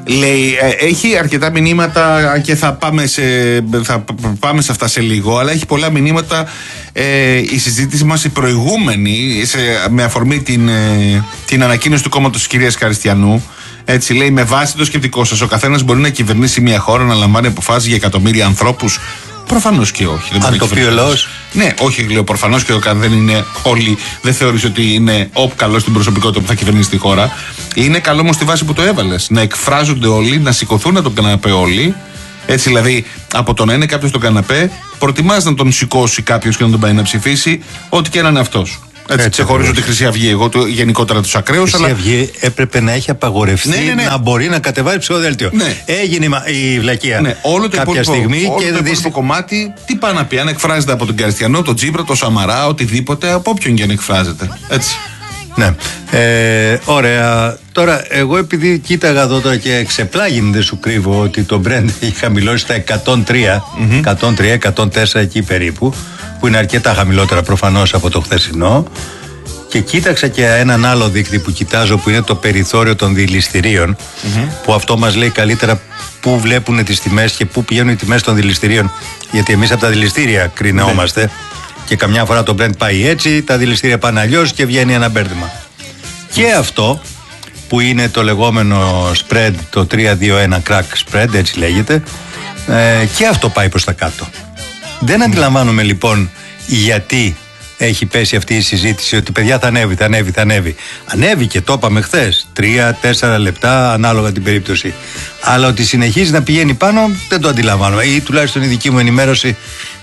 Λέει, έχει αρκετά μηνύματα και θα πάμε σε αυτά σε λίγο, αλλά έχει πολλά μηνύματα η συζήτηση μας, η προηγούμενη, με αφορμή την ανακοίνωση του κόμματος της κυρίας Χαριστιανού. Έτσι λέει, με βάση το σκεπτικό σας, ο καθένας μπορεί να κυβερνήσει μια χώρα, να λαμβάνει αποφάσεις για εκατομμύρια ανθρώπους. Προφανώς και όχι. Αν το πει ο λαός. Ναι, όχι, λέω προφανώς και δεν είναι όλοι, δεν θεωρείς ότι είναι καλό στην προσωπικότητα που θα κυβερνήσει τη χώρα. Είναι καλό όμως στη βάση που το έβαλες. Να εκφράζονται όλοι, να σηκωθούν από τον καναπέ όλοι. Έτσι δηλαδή, από το να είναι κάποιος στον καναπέ, προτιμάς να τον σηκώσει κάποιος και να τον πάει να ψηφίσει, ό,τι και να είναι αυτός. Έτσι, ξεχωρίζω τη Χρυσή Αυγή, εγώ γενικότερα τους ακραίους. Η Χρυσή Αυγή έπρεπε να έχει απαγορευτεί να μπορεί να κατεβάζει ψηφοδέλτιο. Ναι. Έγινε η βλακεία όλο το κάποια στιγμή όλο και το υπόλοιπο κομμάτι, τι πάει να πει, αν εκφράζεται από τον Καριστιανό, τον Τσίπρα, τον Σαμαρά, οτιδήποτε, από όποιον και αν εκφράζεται. Έτσι. Ναι. Ωραία. Τώρα, εγώ επειδή κοίταγα εδώ τώρα και ξεπλάγινε, δεν σου κρύβω, ότι το Brent έχει χαμηλώσει στα 103, 104 εκεί περίπου, που είναι αρκετά χαμηλότερα προφανώς από το χθεσινό. Και κοίταξα και έναν άλλο δείκτη που κοιτάζω, που είναι το περιθώριο των δηληστηρίων, που αυτό μας λέει καλύτερα πού βλέπουν τις τιμές και πού πηγαίνουν οι τιμές των δηληστηρίων. Γιατί εμείς από τα δηληστήρια κρινόμαστε. Και καμιά φορά το Brent πάει έτσι, τα δηληστήρια πάνε αλλιώς και βγαίνει ένα μπέρδεμα. Και αυτό που είναι το λεγόμενο spread, το 3-2-1 crack spread, έτσι λέγεται, και αυτό πάει προς τα κάτω. Δεν αντιλαμβάνομαι λοιπόν γιατί έχει πέσει αυτή η συζήτηση ότι παιδιά θα ανέβει. Ανέβηκε, το είπαμε χθες, 3-4 λεπτά ανάλογα την περίπτωση. Αλλά ότι συνεχίζει να πηγαίνει πάνω δεν το αντιλαμβάνομαι, ή τουλάχιστον η δική μου ενημέρωση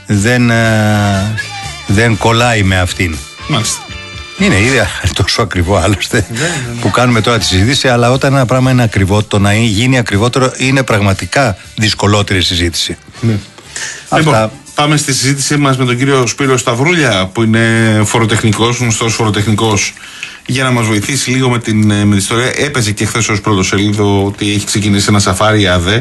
δεν κολλάει με αυτήν. Μάλιστα. Είναι ήδη τόσο ακριβό άλλωστε που κάνουμε τώρα τη συζήτηση, αλλά όταν ένα πράγμα είναι ακριβό, το να γίνει ακριβότερο είναι πραγματικά δυσκολότερη συζήτηση. Λοιπόν, πάμε στη συζήτησή μας με τον κύριο Σπύρο Σταυρούλια, που είναι φοροτεχνικός, γνωστός φοροτεχνικός, για να μας βοηθήσει λίγο με την ιστορία. Έπαιζε και χθες ως πρωτοσέλιδο ότι έχει ξεκινήσει ένα σαφάρι ΑΔΕ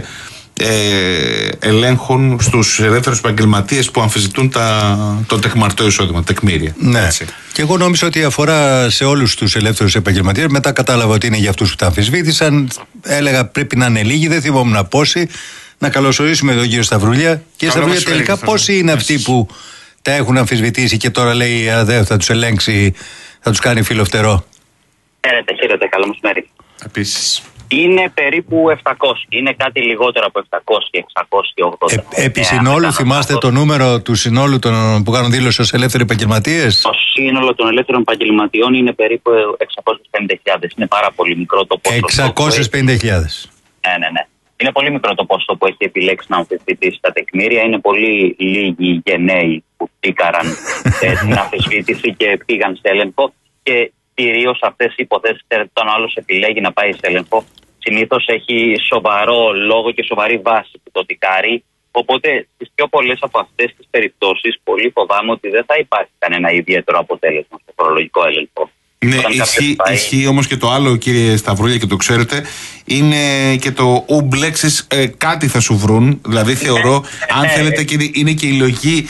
ελέγχων στους ελεύθερους επαγγελματίες που αμφισβητούν το τεκμαρτό εισόδημα, τεκμήρια. Ναι. Έτσι. Και εγώ νόμιζα ότι αφορά σε όλους τους ελεύθερους επαγγελματίες. Μετά κατάλαβα ότι είναι για αυτούς που τα αμφισβήτησαν. Έλεγα πρέπει να είναι λίγοι, δεν θυμόμουν πόσοι. Να καλωσορίσουμε τον κύριο Σταυρούλια. Κύριε Σταυρούλια, τελικά πόσοι είναι αυτοί που τα έχουν αμφισβητήσει και τώρα λέει η ΑΔΕ θα τους ελέγξει, θα τους κάνει φύλλο-φτερό? Χαίρετε, καλό μεσημέρι. Επίσης. Είναι περίπου 700. Είναι κάτι λιγότερο από 700 και 680. Επί συνόλου, θυμάστε το νούμερο του συνόλου των που κάνουν δήλωση ως ελεύθεροι επαγγελματίες? Το σύνολο των ελεύθερων επαγγελματιών είναι περίπου 650.000. Είναι πάρα πολύ μικρό το ποσοστό. 650.000. Ναι. Είναι πολύ μικρό το ποσοστό που έχει επιλέξει να αμφισβητήσει τα τεκμήρια. Είναι πολύ λίγοι γενναίοι που τίκαραν την αμφισβήτηση και πήγαν σε έλεγχο. Και κυρίως αυτές οι υποθέσεις, όταν ο άλλος επιλέγει να πάει σε έλεγχο, συνήθως έχει σοβαρό λόγο και σοβαρή βάση που το τικάρει. Οπότε στις πιο πολλές από αυτές τις περιπτώσεις, πολύ φοβάμαι ότι δεν θα υπάρχει κανένα ιδιαίτερο αποτέλεσμα στο φορολογικό έλεγχο. Ναι, ισχύει όμως και το άλλο, κύριε Σταυρούλια, και το ξέρετε, είναι και το ουμπλέξεις, κάτι θα σου βρουν. Δηλαδή θεωρώ, αν θέλετε, είναι και η λογική,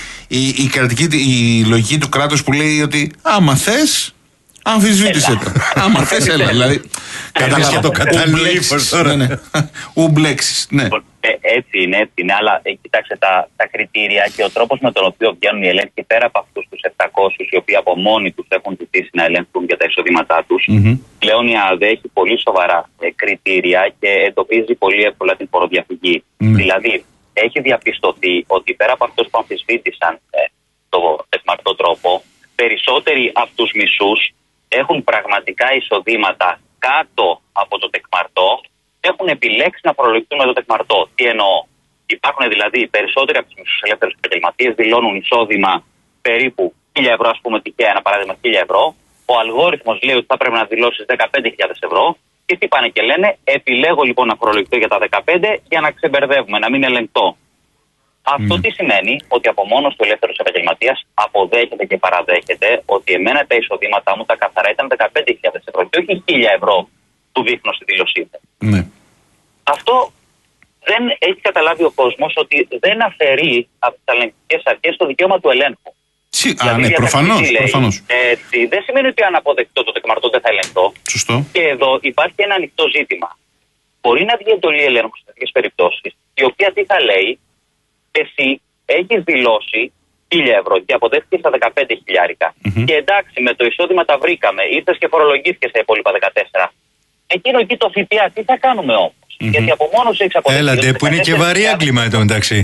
η λογική του κράτους που λέει ότι άμα θες, αμφισβήτησε το. Άμα θες, έλα. Δηλαδή, κατάλαβα το κατάλληλο ύφος τώρα. Ουμπλέξεις, ναι. Έτσι είναι, αλλά κοιτάξτε τα κριτήρια και ο τρόπος με τον οποίο βγαίνουν οι έλεγχοι, πέρα από αυτούς τους 700 οι οποίοι από μόνοι τους έχουν ζητήσει να ελέγχουν για τα εισοδήματά τους, πλέον η ΑΔΕ έχει πολύ σοβαρά κριτήρια και εντοπίζει πολύ εύκολα την φοροδιαφυγή. Δηλαδή, έχει διαπιστωθεί ότι πέρα από αυτούς που αμφισβήτησαν το τεκμαρτό τρόπο, περισσότεροι από τους μισούς έχουν πραγματικά εισοδήματα κάτω από το τεκμαρτό, έχουν επιλέξει να φορολογηθούν με το τεκμαρτό. Τι εννοώ? Υπάρχουν δηλαδή περισσότεροι από τους μισούς ελεύθερους επαγγελματίες δηλώνουν εισόδημα περίπου 1.000 ευρώ, ας πούμε τυχαία ένα παράδειγμα 1.000 ευρώ. Ο αλγόριθμος λέει ότι θα πρέπει να δηλώσεις 15.000 ευρώ. Και τι πάνε και λένε? Επιλέγω λοιπόν να φορολογηθώ για τα 15 για να ξεμπερδεύουμε, να μην ελεγκτώ. Αυτό τι σημαίνει? Ότι από μόνος του ελεύθερος επαγγελματίας αποδέχεται και παραδέχεται ότι εμένα τα εισοδήματά μου τα καθαρά ήταν 15.000 ευρώ και όχι 1.000 ευρώ που δείχνω στη δήλωσή μου. Ναι. Αυτό δεν έχει καταλάβει ο κόσμος, ότι δεν αφαιρεί από τις ελεγκτικές αρχές το δικαίωμα του ελέγχου. Ναι, προφανώς. Δεν σημαίνει ότι αν αποδεκτώ το τεκμαρτό δεν θα ελεγχθώ. Σωστό. Και εδώ υπάρχει ένα ανοιχτό ζήτημα. μπορεί να βγει εντολή ελέγχου σε τέτοιες περιπτώσεις, η οποία τι θα λέει, εσύ έχεις δηλώσει 1.000 ευρώ και αποδέχτηκες τα 15.000. Και εντάξει, με το εισόδημα τα βρήκαμε, ήρθες και φορολογήθηκες τα υπόλοιπα 14. Εκείνο εκεί το ΦΠΑ, τι θα κάνουμε όμως? Γιατί από μόνο σου έχεις αποδεχτεί. Έλατε, που είναι και βαρύ έγκλημα εδώ μεταξύ.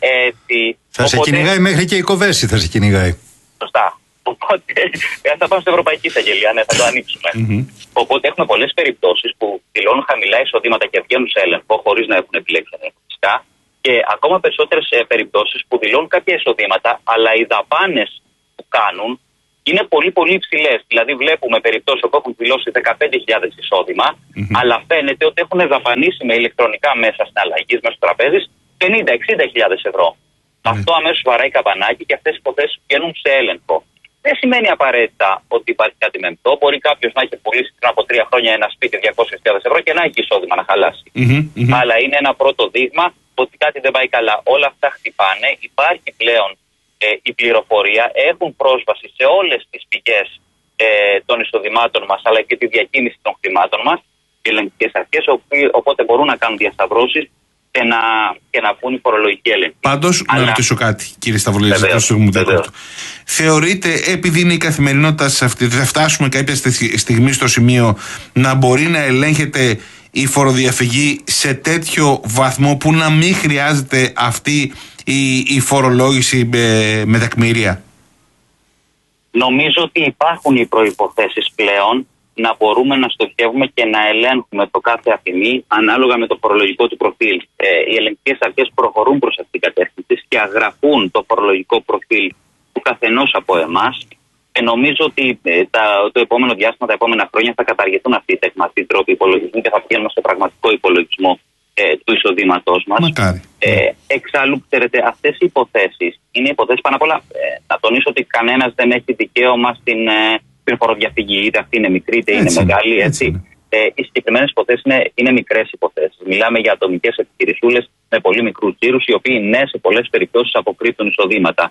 Θα σε κυνηγάει μέχρι και η Κοβέση, θα σε κυνηγάει. Σωστά. Οπότε θα πάμε στην Ευρωπαϊκή Εισαγγελία, ναι, θα το ανοίξουμε. Οπότε έχουμε πολλές περιπτώσεις που δηλώνουν χαμηλά εισοδήματα και βγαίνουν σε έλεγχο χωρίς να έχουν επιλέξει φυσικά. Και ακόμα περισσότερες περιπτώσεις που δηλώνουν κάποια εισοδήματα, αλλά οι δαπάνες που κάνουν είναι πολύ πολύ υψηλές. Δηλαδή, βλέπουμε περιπτώσεις που έχουν δηλώσει 15.000 εισόδημα, αλλά φαίνεται ότι έχουν δαπανίσει με ηλεκτρονικά μέσα συναλλαγής μέσω τραπέζης 50-60.000 ευρώ. Αυτό αμέσως βαράει καμπανάκι και αυτές οι υποθέσεις βγαίνουν σε έλεγχο. Δεν σημαίνει απαραίτητα ότι υπάρχει κάτι μεμπτό. Μπορεί κάποιος να έχει πουλήσει πριν από 3 χρόνια ένα σπίτι 200.000 ευρώ και να έχει εισόδημα να χαλάσει. Αλλά είναι ένα πρώτο δείγμα ότι κάτι δεν πάει καλά. Όλα αυτά χτυπάνε. Υπάρχει πλέον η πληροφορία. Έχουν πρόσβαση σε όλες τις πηγές των εισοδημάτων μας, αλλά και τη διακίνηση των χρημάτων μας, οι ελεγκτικές αρχές, οπότε μπορούν να κάνουν διασταυρώσεις και να πούν η φορολογική έλεγχη. Πάντως, να ρωτήσω κάτι, κύριε Σταυρολίδη. Θεωρείτε, επειδή είναι η καθημερινότητα σε αυτή, θα φτάσουμε κάποια στιγμή στο σημείο να μπορεί να ελέγχεται η φοροδιαφυγή σε τέτοιο βαθμό που να μην χρειάζεται αυτή η φορολόγηση με τεκμήρια? Νομίζω ότι υπάρχουν οι προϋποθέσεις πλέον να μπορούμε να στοχεύουμε και να ελέγχουμε το κάθε αφημί ανάλογα με το φορολογικό του προφίλ. Οι ελεγκτικές αρχές προχωρούν προς αυτήν την κατεύθυνση και αγραφούν το φορολογικό προφίλ του καθενός από εμάς. Και νομίζω ότι το επόμενο διάστημα, τα επόμενα χρόνια, θα καταργηθούν αυτοί οι τεκματοί τρόποι υπολογισμού και θα πηγαίνουμε στο πραγματικό υπολογισμό του εισοδήματός μας. Εξάλλου, ξέρετε, αυτές οι υποθέσεις είναι υποθέσεις πάνω απ' όλα. Να τονίσω ότι κανένας δεν έχει δικαίωμα στην φοροδιαφυγή, είτε αυτή είναι μικρή είτε είναι μεγάλη. Έτσι. Οι συγκεκριμένες υποθέσεις είναι μικρές υποθέσεις. Μιλάμε για ατομικές επιχειρησούλες με πολύ μικρούς τζίρους, οι οποίοι σε πολλές περιπτώσεις αποκρύπτουν εισοδήματα.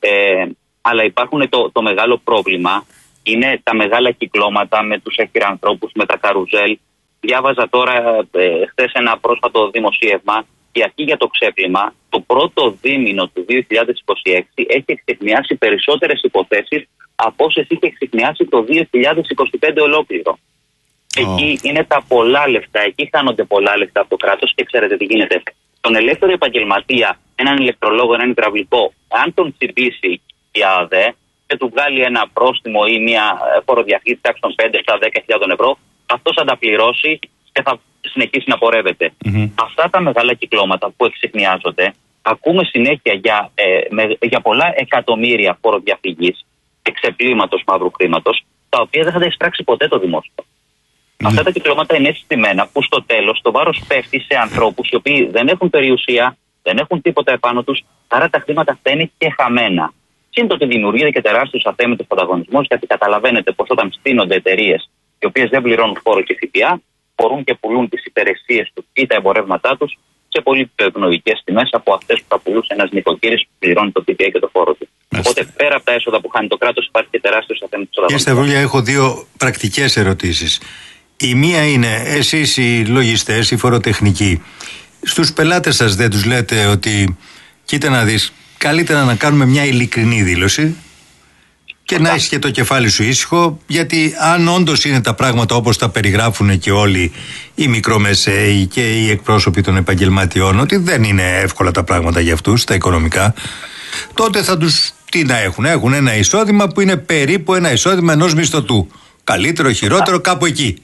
Αλλά υπάρχουν το μεγάλο πρόβλημα, είναι τα μεγάλα κυκλώματα με τους εχειρανθρώπους, με τα καρουζέλ. Διάβαζα τώρα χθες ένα πρόσφατο δημοσίευμα. Η αρχή για το ξέπλυμα, το πρώτο δίμηνο του 2026 έχει εξεχνιάσει περισσότερες υποθέσεις από όσες είχε εξεχνιάσει το 2025 ολόκληρο. Εκεί είναι τα πολλά λεφτά, εκεί χάνονται πολλά λεφτά από το κράτος και ξέρετε τι γίνεται. Τον ελεύθερο επαγγελματία, έναν ηλεκτρολόγο, έναν υδραυλικό, αν τον τσιμπήσει η ΑΔΕ και του βγάλει ένα πρόστιμο ή μια φοροδιαφυγή τάξη των 5-10.000 ευρώ, αυτός θα τα πληρώσει και θα συνεχίσει να πορεύεται. Αυτά τα μεγάλα κυκλώματα που εξεχνιάζονται, ακούμε συνέχεια για πολλά εκατομμύρια φοροδιαφυγής, εξεπλήματος μαύρου χρήματος, τα οποία δεν θα τα εισπράξει ποτέ το δημόσιο. Αυτά τα κυκλώματα είναι έτσι στημένα που στο τέλος το βάρος πέφτει σε ανθρώπους οι οποίοι δεν έχουν περιουσία, δεν έχουν τίποτα επάνω τους, άρα τα χρήματα αυτά είναι και χαμένα. Σύντομα ότι δημιουργείται και τεράστιος αθέμητος ανταγωνισμός, γιατί καταλαβαίνετε πως όταν στείνονται εταιρείες οι οποίες δεν πληρώνουν φόρο και ΦΠΑ, μπορούν και πουλούν τις υπηρεσίες τους ή τα εμπορεύματά τους σε πολύ πιο ευνοϊκές τιμές από αυτές που θα πουλούσε ένας νοικοκύρης που πληρώνει το ΦΠΑ και το φόρο του. Οπότε πέρα από τα έσοδα που χάνει το κράτος, υπάρχει και τεράστιος αθέμητος ανταγωνισμός. Κύριε Σταυρούλια, έχω δύο πρακτικές ερωτήσεις. Η μία είναι, εσείς οι λογιστές, οι φοροτεχνικοί, στους πελάτες σας δεν τους λέτε ότι κοίτα να δεις, καλύτερα να κάνουμε μια ειλικρινή δήλωση και να έχεις και το κεφάλι σου ήσυχο, γιατί αν όντως είναι τα πράγματα όπως τα περιγράφουν και όλοι οι μικρομεσαίοι και οι εκπρόσωποι των επαγγελματιών, ότι δεν είναι εύκολα τα πράγματα για αυτούς, τα οικονομικά, τότε θα τους τι να έχουν. Έχουν ένα εισόδημα που είναι περίπου ένα εισόδημα ενός μισθωτού. Καλύτερο, χειρότερο, κάπου εκεί.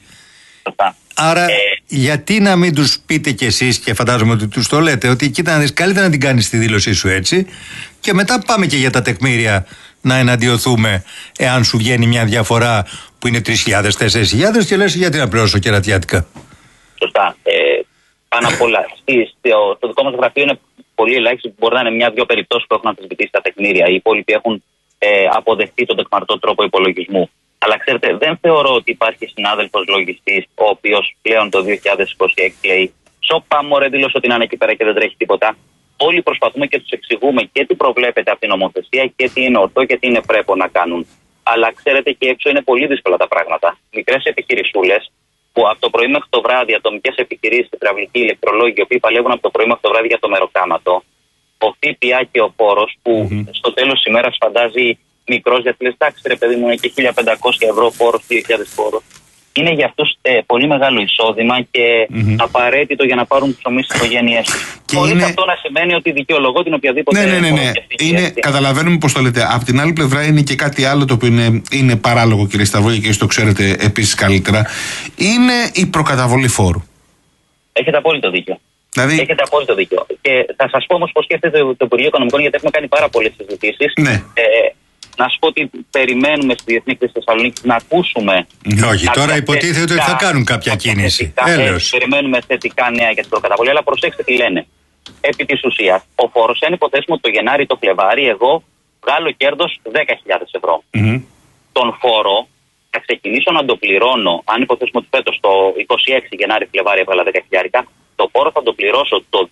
Άρα, γιατί να μην τους πείτε κι εσείς, και φαντάζομαι ότι τους το λέτε, ότι κοίτα να δεις, καλύτερα να την κάνεις τη δήλωσή σου έτσι, και μετά πάμε και για τα τεκμήρια να εναντιωθούμε, εάν σου βγαίνει μια διαφορά που είναι 3.000-4.000 και λες γιατί να πληρώσω κερατιάτικα. Σωστά. Πάνω απ' όλα, στο δικό μας γραφείο είναι πολύ ελάχιστο, μπορεί να είναι μια-δυο περιπτώσεις που έχουν αμφισβητήσει τα τεκμήρια. Οι υπόλοιποι έχουν αποδεχτεί τον τεκμαρτό τρόπο υπολογισμού. Αλλά ξέρετε, δεν θεωρώ ότι υπάρχει συνάδελφος λογιστής ο οποίος πλέον το 2026 λέει «Σοπα μωρέ, δήλωσε ότι είναι εκεί πέρα και δεν τρέχει τίποτα». Όλοι προσπαθούμε και τους εξηγούμε και τι προβλέπεται από την νομοθεσία και τι είναι ορθό και τι είναι πρέπει να κάνουν. Αλλά ξέρετε, και έξω είναι πολύ δύσκολα τα πράγματα. Μικρές επιχειρησούλες που από το πρωί μέχρι το βράδυ ατομικές επιχειρήσεις, υδραυλικοί, ηλεκτρολόγοι, οι οποίοι παλεύουν από το πρωί μέχρι το βράδυ για το μεροκάματο, ο ΦΠΑ και ο φόρος που στο τέλος της ημέρας φαντάζει μικρός, γιατί λες εντάξει ρε παιδί μου είναι και 1.500 ευρώ φόρος, 2.000 φόρος. Είναι για αυτούς πολύ μεγάλο εισόδημα και απαραίτητο για να πάρουν ψωμί στις οικογένειές τους. Χωρίς αυτό να σημαίνει ότι δικαιολογώ την οποιαδήποτε. Ναι. Καταλαβαίνουμε πώς το λέτε. Απ' την άλλη πλευρά είναι και κάτι άλλο το οποίο είναι παράλογο, κύριε Σταυρούλια, και εσείς το ξέρετε επίσης καλύτερα. Είναι η προκαταβολή φόρου. Έχετε απόλυτο δίκιο. Έχετε απόλυτο δίκιο. Και θα σας πω όμως πώς σκέφτεται το Υπουργείο Οικονομικών, γιατί έχουμε κάνει πάρα πολλές συζητήσεις. Ναι. Να σου πω ότι περιμένουμε στη Διεθνή Κρίση Θεσσαλονίκης να ακούσουμε. Όχι, τώρα υποτίθεται ότι θα κάνουν κάποια κίνηση. Περιμένουμε θετικά νέα για την προκαταβολή, αλλά προσέξτε τι λένε. Επί της ουσίας, ο φόρος, αν υποθέσουμε ότι το Γενάρη ή το Φλεβάρι, εγώ βγάλω κέρδος 10.000 ευρώ. Τον φόρο θα ξεκινήσω να το πληρώνω, αν υποθέσουμε ότι φέτος το 26 Γενάρη-Φλεβάρι έβγαλα 10.000, το φόρο θα το πληρώσω το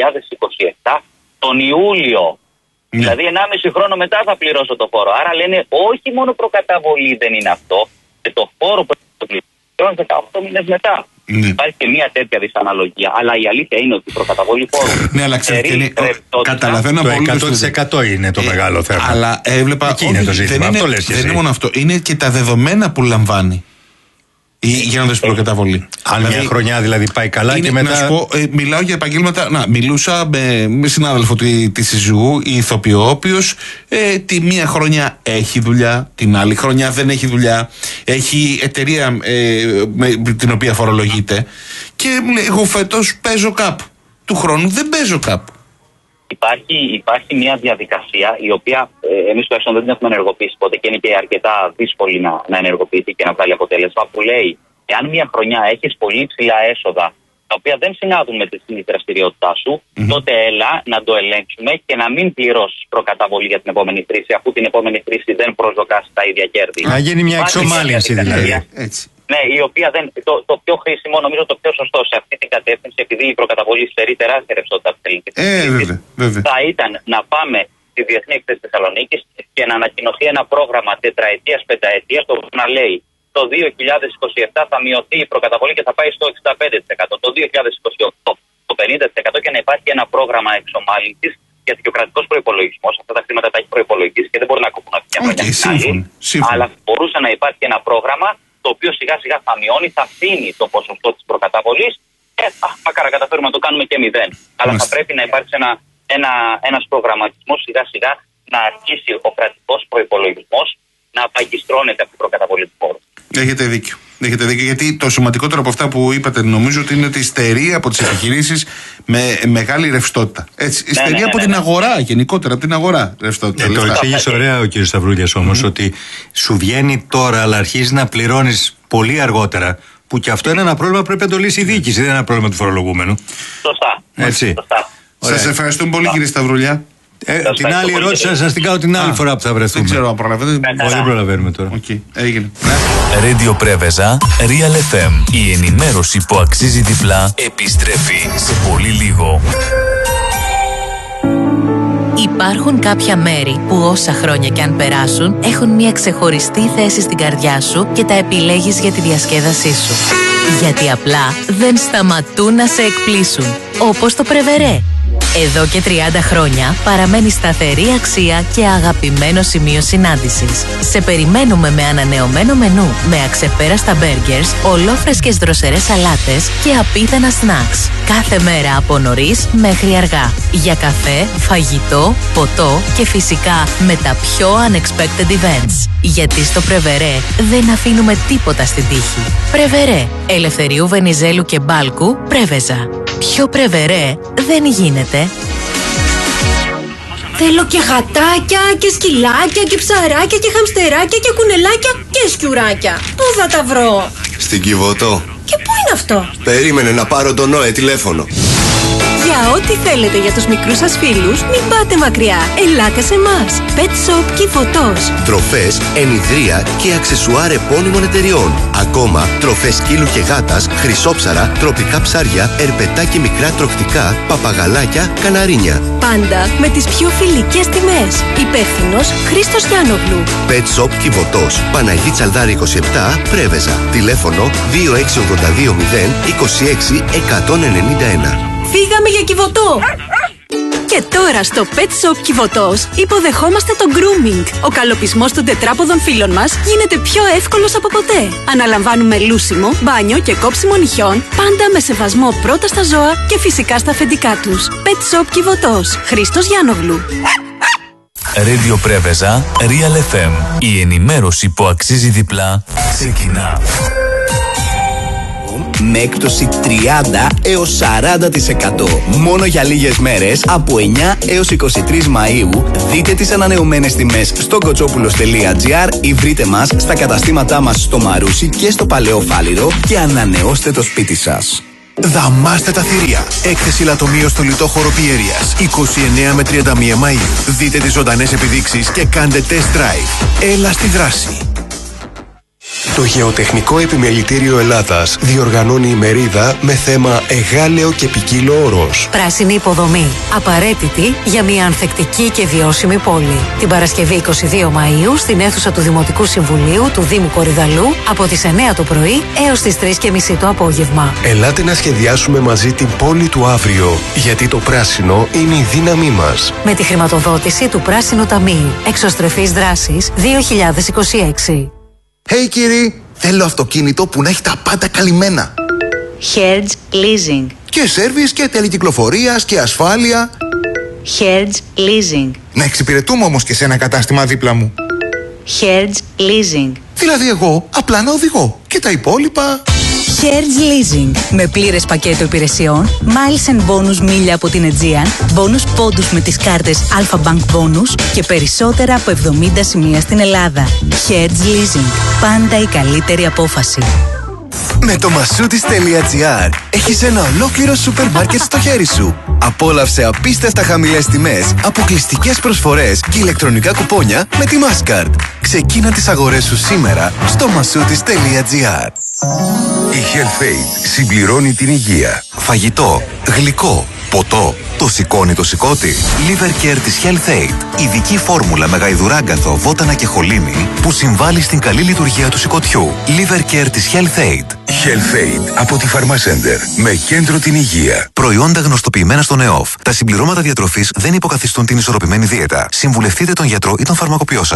2027 τον Ιούλιο. Δηλαδή 1,5 χρόνο μετά θα πληρώσω το φόρο. Άρα λένε όχι μόνο προκαταβολή δεν είναι αυτό, και το φόρο που θα πληρώνω 18 μήνες μετά. Υπάρχει και μια τέτοια δυσαναλογία. Αλλά η αλήθεια είναι ότι η προκαταβολή φόρου. Ναι, αλλά ξέρετε, καταλαβαίνω πολύ. Το 100% είναι το μεγάλο θέμα. Αλλά έβλεπα. Εκεί είναι το ζήτημα. Δεν είναι μόνο αυτό. Είναι και τα δεδομένα που λαμβάνει γίνοντας προκαταβολή. Αν μια χρονιά δηλαδή πάει καλά και μετά. Να σου πω, μιλάω για επαγγέλματα. Μιλούσα με συνάδελφο τη συζυγού, ηθοποιό, ο οποίος τη μία χρονιά έχει δουλειά, την άλλη χρονιά δεν έχει δουλειά. Έχει εταιρεία με την οποία φορολογείται. Και μου λέει: εγώ φέτος παίζω κάπου. Του χρόνου δεν παίζω κάπου. Υπάρχει μια διαδικασία η οποία εμείς τουλάχιστον δεν την έχουμε ενεργοποιήσει ποτέ και είναι και αρκετά δύσκολη να ενεργοποιηθεί και να βγάλει αποτέλεσμα, που λέει εάν μια χρονιά έχεις πολύ ψηλά έσοδα τα οποία δεν συνάδουν με τη δραστηριότητά σου, τότε έλα να το ελέγξουμε και να μην πληρώσεις προκαταβολή για την επόμενη χρήση, αφού την επόμενη χρήση δεν προσδοκάσει τα ίδια κέρδη. Να γίνει μια εξομάλυνση δηλαδή. Ναι, η οποία το πιο χρήσιμο, νομίζω το πιο σωστό σε αυτή την κατεύθυνση, επειδή η προκαταβολή στερεί τεράστια ρευστότητα από την ελληνική, θα ήταν να πάμε στη Διεθνή Έκθεση Θεσσαλονίκης και να ανακοινωθεί ένα πρόγραμμα τετραετίας, πενταετίας, το οποίο να λέει το 2027 θα μειωθεί η προκαταβολή και θα πάει στο 65%, το 2028 το 50% και να υπάρχει ένα πρόγραμμα εξομάλυνσης, γιατί και ο κρατικός προϋπολογισμός, αυτά τα χρήματα τα έχει προϋπολογίσει και δεν μπορεί να κοπούν από μια χρονιά. Αλλά μπορούσε να υπάρχει ένα πρόγραμμα το οποίο σιγά σιγά θα μειώνει, θα αφήνει το ποσοστό της προκαταβολής και μακάρα καταφέρουμε να το κάνουμε και 0. Αλλά θα πρέπει να υπάρξει ένας προγραμματισμός σιγά σιγά να αρχίσει ο κρατικός προϋπολογισμός να απαγκιστρώνεται από την προκαταβολή του φόρου. Έχετε δίκιο. Γιατί το σημαντικότερο από αυτά που είπατε νομίζω ότι είναι ότι στερεί από τις επιχειρήσεις με μεγάλη ρευστότητα. Έτσι, στερεί από την αγορά, γενικότερα από την αγορά ρευστότητα. Το εξήγησε ωραία ο κ. Σταυρούλιας όμως, ότι σου βγαίνει τώρα αλλά αρχίζει να πληρώνεις πολύ αργότερα. Που και αυτό είναι ένα πρόβλημα που πρέπει να το λύσει η διοίκηση, δεν είναι ένα πρόβλημα του φορολογούμενου. Σωστά. Έτσι. Σας ευχαριστούμε πολύ κύριε Σταυρούλια. Την άλλη ερώτηση θα σας την κάνω την άλλη φορά που θα βρεθούμε. Δεν ξέρω αν προλαβαίνετε. Δεν προλαβαίνουμε τώρα. Έγινε. Radio Πρέβεζα, Real FM. Η ενημέρωση που αξίζει διπλά επιστρέφει σε πολύ λίγο. Υπάρχουν κάποια μέρη που όσα χρόνια κι αν περάσουν έχουν μια ξεχωριστή θέση στην καρδιά σου και τα επιλέγεις για τη διασκέδασή σου. Γιατί απλά δεν σταματούν να σε εκπλήσουν. Όπως το Πρεβερέ. Εδώ και 30 χρόνια παραμένει σταθερή αξία και αγαπημένο σημείο συνάντησης. Σε περιμένουμε με ανανεωμένο μενού, με αξεπέραστα μπέργκερς, ολόφρεσκες δροσερές σαλάτες και απίθανα σνακς. Κάθε μέρα από νωρίς μέχρι αργά. Για καφέ, φαγητό, ποτό και φυσικά με τα πιο unexpected events. Γιατί στο Πρεβερέ δεν αφήνουμε τίποτα στην τύχη. Πρεβερέ. Ελευθερίου Βενιζέλου και Μπάλκου, Πρέβεζα. Πιο Πρεβερέ δεν γίνεται. Θέλω και γατάκια και σκυλάκια και ψαράκια και χαμστεράκια και κουνελάκια και σκιουράκια. Πού θα τα βρω? Στην Κιβωτό. Και πού είναι αυτό? Περίμενε να πάρω τον ΝΟΕ τηλέφωνο. Για ό,τι θέλετε για τους μικρούς σας φίλους, μην πάτε μακριά. Ελάτε σε εμάς. Pet Shop Κιβωτός. Τροφές, ενιδρία και αξεσουάρ επώνυμων εταιριών. Ακόμα τροφές σκύλου και γάτας, χρυσόψαρα, τροπικά ψάρια, ερπετά και μικρά τρωκτικά, παπαγαλάκια, καναρίνια. Πάντα με τις πιο φιλικές τιμές. Υπεύθυνος Χρήστος Γιάννογλου. Pet Shop Κιβωτός. Παναγή Τσαλδάρη 27, Πρέβεζα. Τηλέφωνο 26820 26 191. Φύγαμε για Κιβωτό! Και τώρα στο Pet Shop Κιβωτός υποδεχόμαστε το grooming. Ο καλοπισμός των τετράποδων φίλων μας γίνεται πιο εύκολος από ποτέ. Αναλαμβάνουμε λούσιμο, μπάνιο και κόψιμο νυχιών, πάντα με σεβασμό πρώτα στα ζώα και φυσικά στα αφεντικά τους. Pet Shop Κιβωτός. Χρήστος Γιάννογλου. Radio Πρέβεζα, Real FM. Η ενημέρωση που αξίζει διπλά ξεκινά. Με έκπτωση 30 έως 40%. Μόνο για λίγες μέρες, από 9 έως 23 Μαΐου, δείτε τις ανανεωμένες τιμές στο κοτσόπουλος.gr ή βρείτε μας στα καταστήματά μας στο Μαρούσι και στο Παλαιό Φάληρο και ανανεώστε το σπίτι σας. Δαμάστε τα θηρία. Έκθεση λατομείο στο λιτόχωρο Πιέρειας 29 με 31 Μαΐου. Δείτε τις ζωντανές επιδείξεις και κάντε test drive. Έλα στη δράση. Το Γεωτεχνικό Επιμελητήριο Ελλάδας διοργανώνει ημερίδα με θέμα «Εγάλεο και ποικίλο όρος». Πράσινη υποδομή. Απαραίτητη για μια ανθεκτική και βιώσιμη πόλη. Την Παρασκευή 22 Μαΐου στην αίθουσα του Δημοτικού Συμβουλίου του Δήμου Κορυδαλού από τις 9 το πρωί έως τις 3:30 το απόγευμα. Ελάτε να σχεδιάσουμε μαζί την πόλη του αύριο, γιατί το πράσινο είναι η δύναμή μας. Με τη χρηματοδότηση του Πράσινου Ταμείου. Εξωστρεφής δράσης 2026. Hey κύριοι, θέλω αυτοκίνητο που να έχει τα πάντα καλυμμένα. Hertz Leasing. Και σέρβις και τελεκυκλοφορίας και ασφάλεια. Hertz Leasing. Να εξυπηρετούμε όμως και σε ένα κατάστημα δίπλα μου. Hertz Leasing. Δηλαδή εγώ απλά να οδηγώ και τα υπόλοιπα... Hertz Leasing. Με πλήρες πακέτο υπηρεσιών, miles and bonus μίλια από την Aegean, bonus πόντους με τις κάρτες Alpha Bank Bonus και περισσότερα από 70 σημεία στην Ελλάδα. Hertz Leasing. Πάντα η καλύτερη απόφαση. Με το Masoutis.gr έχεις ένα ολόκληρο σούπερ μάρκετ στο χέρι σου. Απόλαυσε απίστευτα χαμηλές τιμές, αποκλειστικές προσφορές και ηλεκτρονικά κουπόνια με τη Mastercard. Ξεκίνα τις αγορές σου σήμερα στο Masoutis.gr. Η Health-Aid συμπληρώνει την υγεία. Φαγητό, γλυκό, ποτό. Το σηκώνει το σηκώτη. Liver Care της Health-Aid. Ειδική φόρμουλα με γαϊδουράγκαθο, βότανα και χολίμι που συμβάλλει στην καλή λειτουργία του σηκωτιού. Liver Care της Health-Aid. Health-Aid από τη Pharmacenter. Με κέντρο την υγεία. Προϊόντα γνωστοποιημένα στον ΕΟΦ. Τα συμπληρώματα διατροφής δεν υποκαθιστούν την ισορροπημένη δίαιτα. Συμβουλευτείτε τον γιατρό ή τον φαρμακοποιό σας.